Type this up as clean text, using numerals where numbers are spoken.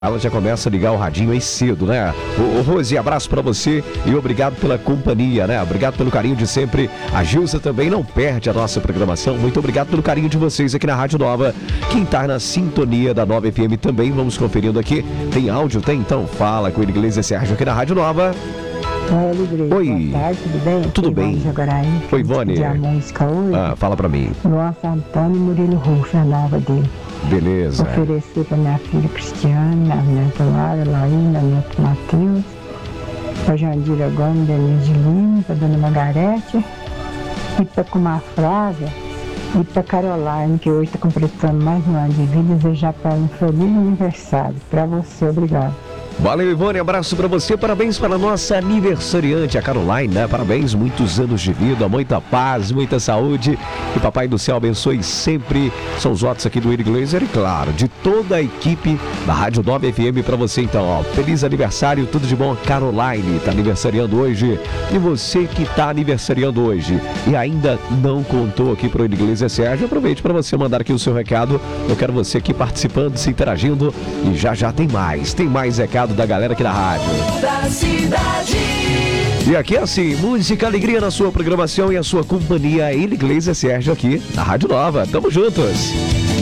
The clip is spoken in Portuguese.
Ela já começa a ligar o radinho aí cedo, né? Ô Rose, abraço pra você e obrigado pela companhia, né? Obrigado pelo carinho de sempre. A Gilza também não perde a nossa programação. Muito obrigado pelo carinho de vocês aqui na Rádio Nova. Quem tá na sintonia da Nova FM também, vamos conferindo aqui. Tem áudio? Tem? Então fala com o Igreja Sérgio aqui na Rádio Nova. Oi, boa tarde, tudo bem? Tudo bem. Oi, Ivone. De música hoje. Fala pra mim. Nossa, Antônio Murilo Rufo, a nova dele. Beleza. Oferecer pra minha filha Cristiane, minha neta Lara, Laína, neto Matheus, pra Jandira Gomes, Denise Lima, pra Dona Margarete, e pra Comafrávia, e pra Caroline, que hoje tá completando mais um ano de vida, desejar para ela um feliz aniversário. Pra você, obrigado. Valeu, Ivone, abraço pra você, parabéns para a nossa aniversariante, a Caroline, né? Parabéns, muitos anos de vida, muita paz, muita saúde, que Papai do Céu abençoe sempre. São os votos aqui do Willy Glazer e, claro, de toda a equipe da Rádio Nova FM pra você, então, ó, feliz aniversário, tudo de bom. Caroline tá aniversariando hoje, e você que tá aniversariando hoje e ainda não contou aqui pro Willy Glazer Sérgio, aproveite para você mandar aqui o seu recado. Eu quero você aqui participando, se interagindo, e já tem mais recado da galera aqui na rádio. Da cidade. E aqui é assim, música, alegria na sua programação e a sua companhia, Willy Glazer Sérgio aqui na Rádio Nova. Tamo juntos.